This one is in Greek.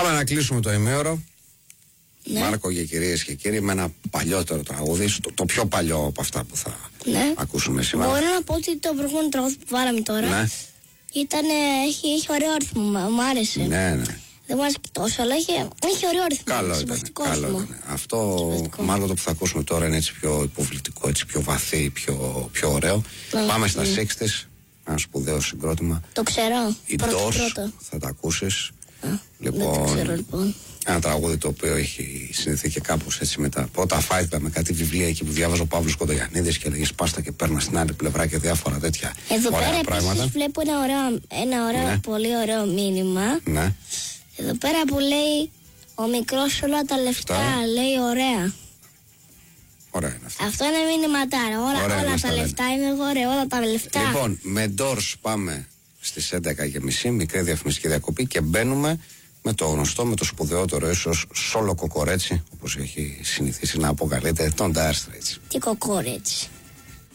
Πάμε να κλείσουμε το ημίωρο. Ναι. Μάρκο, για κυρίες και κύριοι, με ένα παλιότερο τραγούδι, το πιο παλιό από αυτά που θα ακούσουμε σήμερα. Μπορώ να πω ότι το προηγούμενο τραγούδι που βάλαμε τώρα έχει ωραίο ρυθμό, μου άρεσε. Ναι. Δεν μου άρεσε και τόσο, αλλά έχει ωραίο ρυθμό. Καλό ήταν. Αυτό μάλλον το που θα ακούσουμε τώρα είναι έτσι πιο υποβλητικό, έτσι πιο βαθύ, πιο ωραίο. Πάμε στα 60's, ένα σπουδαίο συγκρότημα. Το ξέρω. Η Doors, θα τα ακούσεις. Λοιπόν, ένα τραγούδι το οποίο έχει συνδεθεί και κάπως έτσι με τα πρώτα φάιτα, με κάτι βιβλία εκεί που διάβαζε ο Παύλος Κοντογιαννίδης και λέγε σπάστα και παίρνα στην άλλη πλευρά και διάφορα τέτοια ωραία πράγματα. Εδώ πέρα βλέπω ένα ωραίο, πολύ ωραίο μήνυμα. Ναι. Εδώ πέρα που λέει ο μικρός όλα τα λεφτά, λέει ωραία. Ωραία είναι αυτό. Αυτό είναι μήνυματάρα. Όλα τα λεφτά είναι ωραία, όλα τα λεφτά. Λοιπόν, με Doors πάμε στις 11:30, μικρή διαφημιστική διακοπή και μπαίνουμε με το γνωστό, με το σπουδαιότερο ίσως σόλο κοκορέτσι, όπως έχει συνηθίσει να αποκαλείται, τον Dire Straits. Τι κοκορέτσι.